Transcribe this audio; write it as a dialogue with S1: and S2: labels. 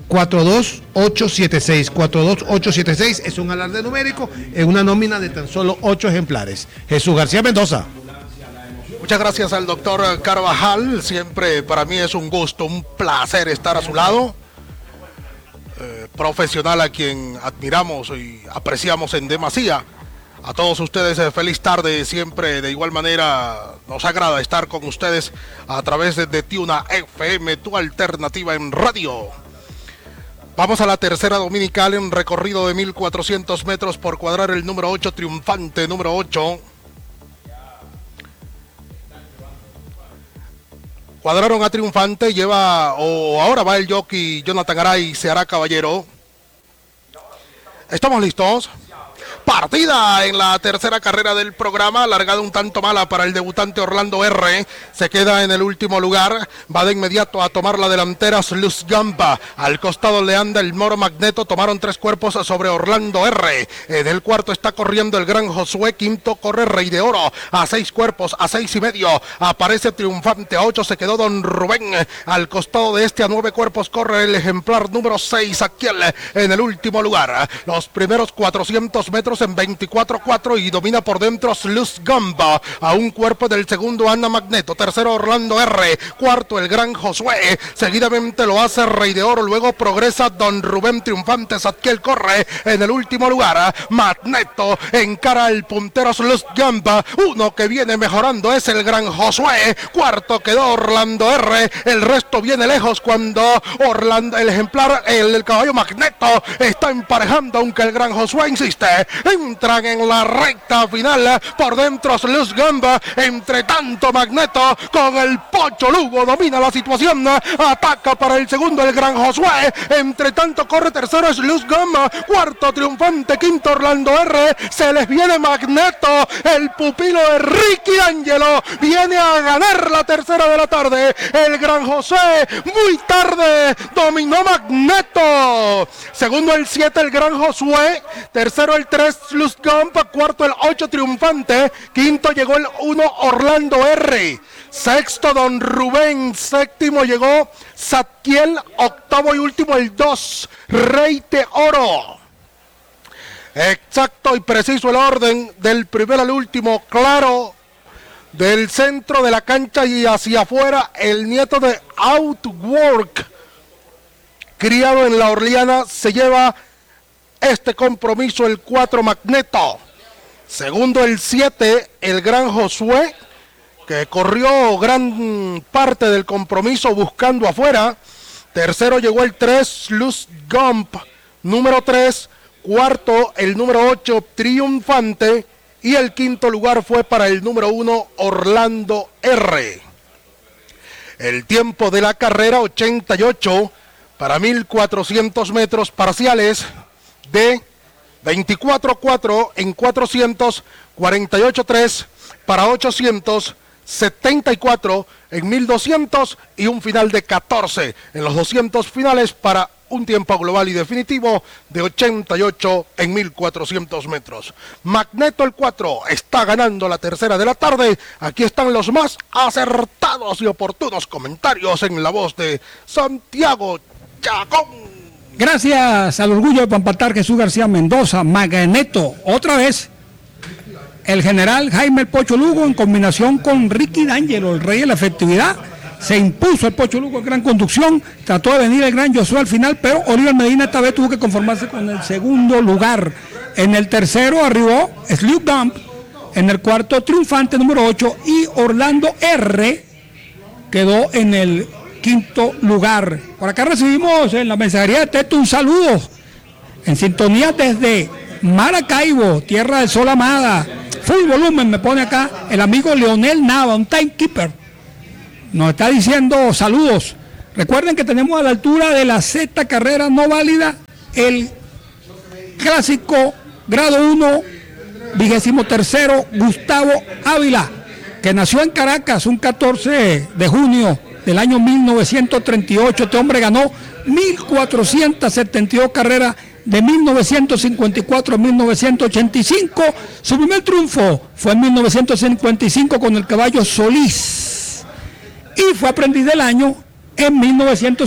S1: 42876. 42876 es un alarde numérico en una nómina de tan solo 8 ejemplares. Jesús García Mendoza.
S2: Muchas gracias al doctor Carvajal. Siempre para mí es un gusto, un placer estar a su lado. Profesional a quien admiramos y apreciamos en demasía. A todos ustedes, feliz tarde. Siempre de igual manera nos agrada estar con ustedes a través de Tiuna FM, tu alternativa en radio. Vamos a la tercera dominical en recorrido de 1400 metros por cuadrar el número 8, triunfante número 8. Cuadraron a triunfante, ahora va el jockey Jonathan Aray, se hará caballero. ¿Estamos listos? Partida en la tercera carrera del programa, largada un tanto mala para el debutante Orlando R. Se queda en el último lugar, va de inmediato a tomar la delantera Sluz Gamba. Al costado le anda el Moro Magneto, tomaron 3 cuerpos sobre Orlando R. En el cuarto está corriendo el Gran Josué, quinto corre Rey de Oro, a 6 cuerpos, a 6.5. Aparece triunfante, a 8 se quedó Don Rubén. Al costado de este a 9 cuerpos corre el ejemplar número 6, Aquiel, en el último lugar. Los primeros 400 metros en 24-4 y domina por dentro Sluz Gamba. A un cuerpo del segundo Ana Magneto, tercero Orlando R, cuarto el Gran Josué, seguidamente lo hace Rey de Oro, luego progresa Don Rubén triunfante, Zadkiel corre en el último lugar. Magneto encara al puntero Sluz Gamba, uno que viene mejorando es el Gran Josué, cuarto quedó Orlando R, el resto viene lejos cuando el ejemplar, el caballo Magneto está emparejando, aunque el Gran Josué insiste. Entran en la recta final, por dentro Sluz Gamba, entre tanto Magneto con el Pocho Lugo domina la situación, ataca para el segundo el Gran Josué, entre tanto corre tercero Sluz Gamba, cuarto triunfante, quinto Orlando R, se les viene Magneto, el pupilo de Ricky Angelo, viene a ganar la tercera de la tarde, el Gran Josué, muy tarde, dominó Magneto, segundo el 7 el Gran Josué, tercero el 3 Sluz Gamba, cuarto el 8 triunfante, quinto llegó el 1 Orlando R, sexto Don Rubén, séptimo llegó Zadkiel, octavo y último el 2 Rey de Oro. Exacto y preciso el orden del primero al último, claro, del centro de la cancha y hacia afuera el nieto de Outwork, criado en la Orleana, se lleva este compromiso el 4 Magneto. Segundo el 7 el Gran Josué, que corrió gran parte del compromiso buscando afuera. Tercero llegó el 3 Sluz Gamba, número 3. Cuarto el número 8 Triunfante y el quinto lugar fue para el número 1 Orlando R. El tiempo de la carrera 88 para 1400 metros parciales de 24-4 en 400, 48-3 para 800, 74 en 1200 y un final de 14 en los 200 finales para un tiempo global y definitivo de 88 en 1400 metros. Magneto el 4 está ganando la tercera de la tarde. Aquí están los más acertados y oportunos comentarios en la voz de Santiago Chacón.
S3: Gracias al orgullo de Pampatar, Jesús García Mendoza. Magneto, otra vez. El general Jaime el Pocho Lugo en combinación con Ricky D'Angelo, el rey de la efectividad. Se impuso el Pocho Lugo en gran conducción. Trató de venir el Gran Josué al final, pero Oliver Medina esta vez tuvo que conformarse con el segundo lugar. En el tercero arribó Sluz Gamba. En el cuarto Triunfante número 8 y Orlando R quedó en el quinto lugar. Por acá recibimos en la mensajería de texto un saludo en sintonía desde Maracaibo, tierra del sol amada. Full volumen me pone acá el amigo Leonel Nava, un timekeeper. Nos está diciendo saludos. Recuerden que tenemos a la altura de la sexta carrera no válida el clásico grado 1, 23º Gustavo Ávila, que nació en Caracas un 14 de junio del año 1938. Este hombre ganó 1.472 carreras de 1954 a 1985. Su primer triunfo fue en 1955 con el caballo Solís y fue aprendiz del año en 1950.